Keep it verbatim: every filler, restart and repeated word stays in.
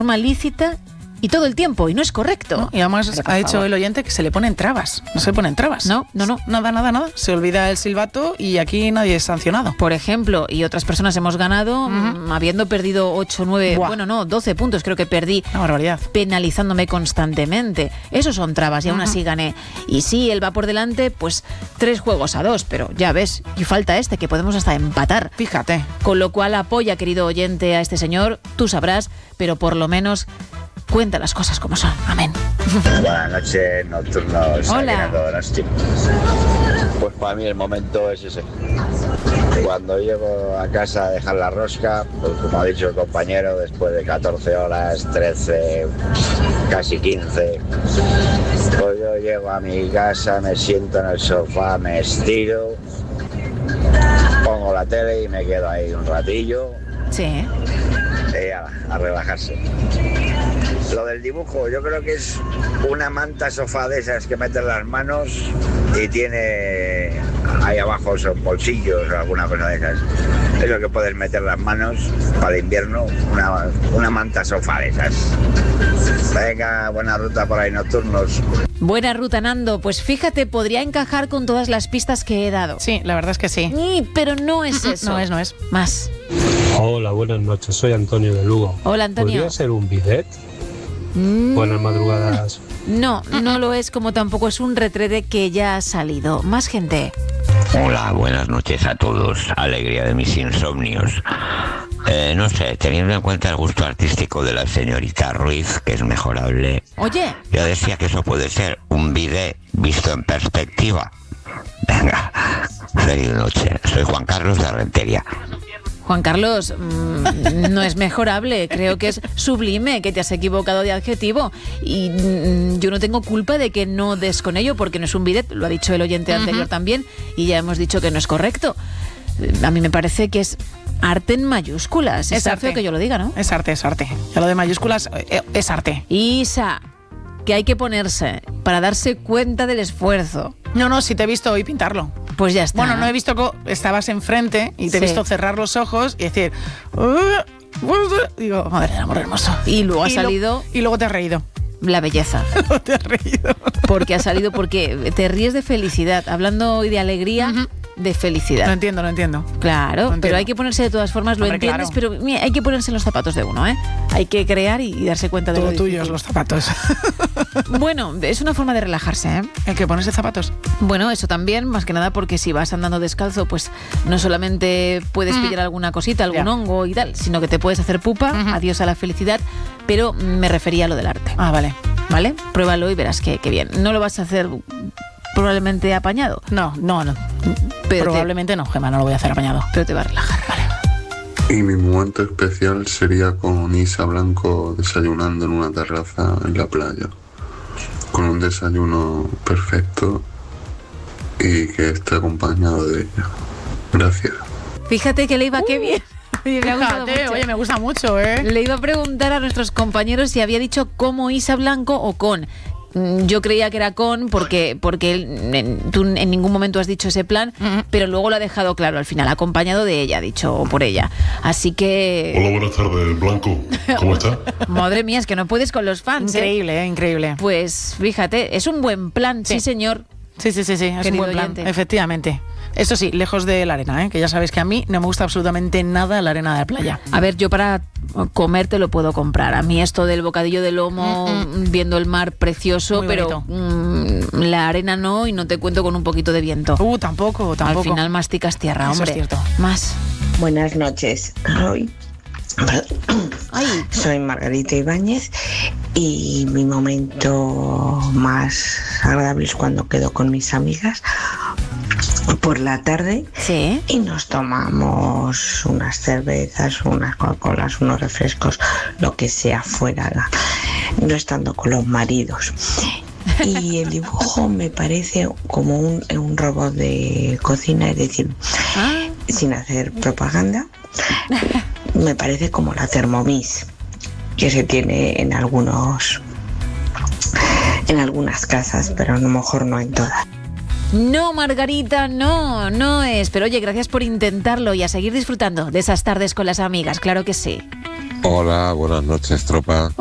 forma lícita y todo el tiempo, y no es correcto. No, y además Pero, ha hecho favor. el oyente que se le ponen trabas. No se le ponen trabas. No, no, no. Nada, nada, nada. Se olvida el silbato y aquí nadie es sancionado. Por ejemplo, y otras personas hemos ganado Uh-huh. mm, habiendo perdido ocho, nueve, Buah. bueno, no, doce puntos creo que perdí. Una barbaridad. Penalizándome constantemente. Esos son trabas y aún Ujú. así gané. Y sí, él va por delante, pues tres juegos a dos, pero ya ves, y falta este, que podemos hasta empatar. Fíjate. Con lo cual apoya, querido oyente, a este señor, tú sabrás, pero por lo menos cuenta las cosas como son. Amén. Buenas noches, nocturnos. Hola. Aquí en Donosti. Pues para mí el momento es ese. Cuando llego a casa a dejar la rosca, pues como ha dicho el compañero, después de catorce horas, trece, casi quince, pues yo llego a mi casa, me siento en el sofá, me estiro, pongo la tele y me quedo ahí un ratillo Sí, ¿eh? y a, a relajarse. Lo del dibujo, yo creo que es una manta sofá de esas que meten las manos y tiene ahí abajo son bolsillos o alguna cosa de esas. Es lo que puedes meter las manos para el invierno, una, una manta sofá de esas. Venga, buena ruta por ahí, nocturnos. Buena ruta, Nando. Pues fíjate, podría encajar con todas las pistas que he dado. Sí, la verdad es que sí. Y, pero no es eso. No es, no es. Más. Hola, buenas noches. Soy Antonio de Lugo. Hola, Antonio. ¿Podría ser un bidet? Mm, Buenas madrugadas. No, no lo es, como tampoco es un retrete que ya ha salido. Más gente. Hola, buenas noches a todos. Alegría de mis insomnios. Eh, no sé, teniendo en cuenta el gusto artístico de la señorita Ruiz, que es mejorable, Oye, yo decía que eso puede ser un bidet visto en perspectiva. Venga, feliz noche. Soy Juan Carlos de Rentería. Juan Carlos, mmm, no es mejorable, creo que es sublime, que te has equivocado de adjetivo y mmm, yo no tengo culpa de que no des con ello porque no es un bidet, lo ha dicho el oyente anterior uh-huh. también y ya hemos dicho que no es correcto. A mí me parece que es arte en mayúsculas. Es Está arte. feo que yo lo diga, ¿no? Es arte, es arte. Ya lo de mayúsculas eh, es arte. Isa, que hay que ponerse para darse cuenta del esfuerzo. No, no, sí te he visto hoy pintarlo. Pues ya está. Bueno, no he visto que estabas enfrente y te he Sí. visto cerrar los ojos y decir... "Uh, digo, madre del amor hermoso. Y luego ha y lo- salido y luego te has reído. la belleza. Luego te has reído. Porque ha salido, porque te ríes de felicidad. Hablando hoy de alegría, Ujú. de felicidad. Lo entiendo, lo entiendo. Claro, Lo entiendo. pero hay que ponerse de todas formas, lo Hombre, entiendes, claro. pero mira, hay que ponerse en los zapatos de uno, ¿eh? Hay que crear y, y darse cuenta de Todo lo tuyos difícil. los zapatos. Bueno, es una forma de relajarse, ¿eh? ¿El que ponerse zapatos? Bueno, eso también, más que nada porque si vas andando descalzo, pues no solamente puedes Mm. pillar alguna cosita, algún Ya. hongo y tal, sino que te puedes hacer pupa, Ujú. adiós a la felicidad, pero me refería a lo del arte, Ah, vale. ¿vale? Pruébalo y verás que, que bien. No lo vas a hacer probablemente apañado, No, no, no. pero, Probablemente no, Gemma, no lo voy a hacer apañado. te, pero te va a relajar, ¿vale? Y mi momento especial sería con Isa Blanco desayunando en una terraza en la playa, con un desayuno perfecto y que esté acompañado de ella. Gracias. Fíjate que le iba, qué bien. Oye, me ha gustado Fíjate, mucho. oye, me gusta mucho, ¿eh? Le iba a preguntar a nuestros compañeros si había dicho como Isa Blanco o con. Mm, Yo creía que era con porque porque él, en- tú en ningún momento has dicho ese plan, Ujú. pero luego lo ha dejado claro al final, acompañado de ella, dicho o por ella. Así que, Hola, buenas tardes, Blanco. ¿Cómo está? madre mía, es que no puedes con los fans, ¿eh? Increíble, ¿eh? Increíble. Pues fíjate, es un buen plan, sí, Sí. señor. Sí, sí, sí, sí, es un Querido buen plan, oyente. efectivamente. Eso sí, lejos de la arena, ¿eh? Que ya sabéis que a mí no me gusta absolutamente nada la arena de la playa. A ver, yo para comer te lo puedo comprar. A mí esto del bocadillo de lomo, Mm, viendo el mar precioso, Muy pero bonito. mm, la arena no, y no te cuento con un poquito de viento. Uh, tampoco, tampoco. Al final masticas tierra, Eso es hombre. cierto. Más. Buenas noches. Hoy Ay, soy Margarita Ibáñez y mi momento más agradable es cuando quedo con mis amigas por la tarde sí. y nos tomamos unas cervezas, unas Coca-Colas, unos refrescos, lo que sea fuera, no estando con los maridos. Y el dibujo me parece como un, un robot de cocina, es decir, Ah, sin hacer propaganda, me parece como la Thermomix que se tiene en algunos en algunas casas, pero a lo mejor no en todas. no, Margarita, no, no es. Pero oye, gracias por intentarlo y a seguir disfrutando de esas tardes con las amigas, claro que sí. Hola, buenas noches, tropa.